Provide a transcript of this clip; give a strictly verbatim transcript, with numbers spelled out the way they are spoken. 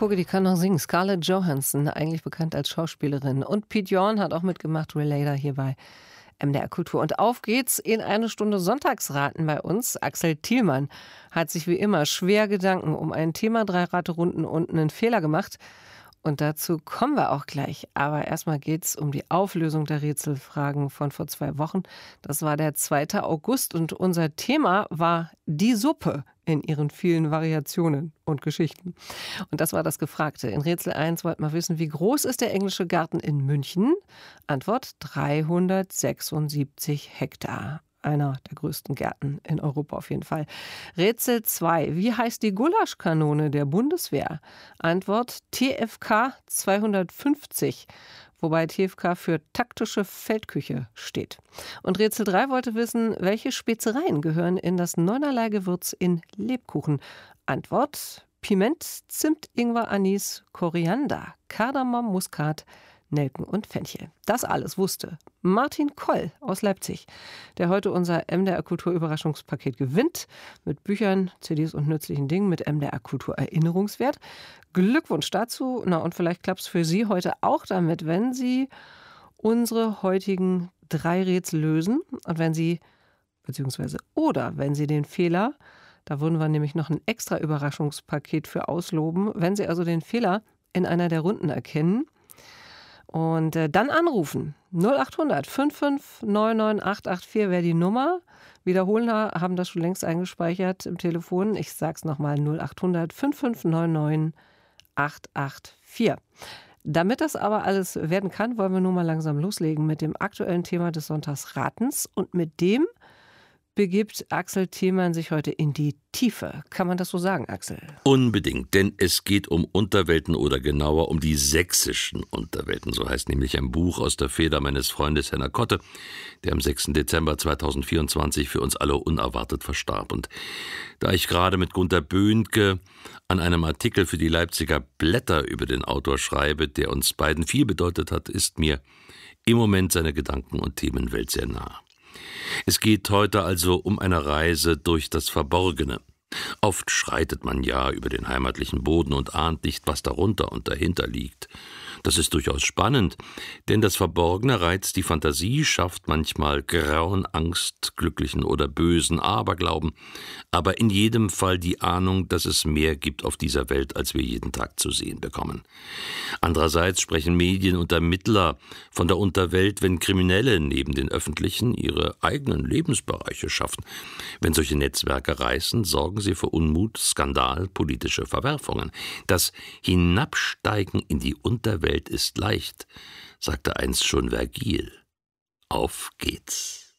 Gucke, die kann noch singen. Scarlett Johansson, eigentlich bekannt als Schauspielerin. Und Pete Jorn hat auch mitgemacht, Relator hier bei M D R Kultur. Und auf geht's in eine Stunde Sonntagsraten bei uns. Axel Thielmann hat sich wie immer schwer Gedanken um ein Thema, drei Raterunden und einen Fehler gemacht. Und dazu kommen wir auch gleich. Aber erstmal geht's um die Auflösung der Rätselfragen von vor zwei Wochen. Das war der zweite August und unser Thema war die Suppe in ihren vielen Variationen und Geschichten. Und das war das Gefragte. In Rätsel eins wollten wir wissen, wie groß ist der englische Garten in München? Antwort: dreihundertsechsundsiebzig Hektar. Einer der größten Gärten in Europa auf jeden Fall. Rätsel zwei. Wie heißt die Gulaschkanone der Bundeswehr? Antwort: T F K zweihundertfünfzig. Wobei T F K für taktische Feldküche steht. Und Rätsel drei wollte wissen, welche Spezereien gehören in das neunerlei Gewürz in Lebkuchen? Antwort: Piment, Zimt, Ingwer, Anis, Koriander, Kardamom, Muskat, Nelken und Fenchel. Das alles wusste Martin Koll aus Leipzig, der heute unser M D R Kultur Überraschungspaket gewinnt. Mit Büchern, C Ds und nützlichen Dingen mit M D R Kultur Erinnerungswert. Glückwunsch dazu. Na, und vielleicht klappt es für Sie heute auch damit, wenn Sie unsere heutigen drei Rätsel lösen. Und wenn Sie, beziehungsweise oder wenn Sie den Fehler, da würden wir nämlich noch ein extra Überraschungspaket für ausloben, wenn Sie also den Fehler in einer der Runden erkennen, und äh, dann anrufen. null acht hundert fünf fünf neun neun acht acht vier wäre die Nummer. Wiederholen haben das schon längst eingespeichert im Telefon. Ich sage es nochmal: null acht hundert fünf fünf neun neun acht acht vier. Damit das aber alles werden kann, wollen wir nun mal langsam loslegen mit dem aktuellen Thema des Sonntagsratens. Und mit dem begibt Axel Thielmann sich heute in die Tiefe. Kann man das so sagen, Axel? Unbedingt, denn es geht um Unterwelten oder genauer um die sächsischen Unterwelten. So heißt nämlich ein Buch aus der Feder meines Freundes Henner Kotte, der am sechsten Dezember zweitausendvierundzwanzig für uns alle unerwartet verstarb. Und da ich gerade mit Gunter Böhnke an einem Artikel für die Leipziger Blätter über den Autor schreibe, der uns beiden viel bedeutet hat, ist mir im Moment seine Gedanken- und Themenwelt sehr nah. Es geht heute also um eine Reise durch das Verborgene. Oft schreitet man ja über den heimatlichen Boden und ahnt nicht, was darunter und dahinter liegt. Das ist durchaus spannend, denn das Verborgene reizt die Fantasie, schafft manchmal Grauen, Angst, glücklichen oder bösen Aberglauben, aber in jedem Fall die Ahnung, dass es mehr gibt auf dieser Welt, als wir jeden Tag zu sehen bekommen. Andererseits sprechen Medien und Ermittler von der Unterwelt, wenn Kriminelle neben den öffentlichen ihre eigenen Lebensbereiche schaffen. Wenn solche Netzwerke reißen, sorgen sie für Unmut, Skandal, politische Verwerfungen. Das Hinabsteigen in die Unterwelt ist leicht, sagte einst schon Vergil. Auf geht's.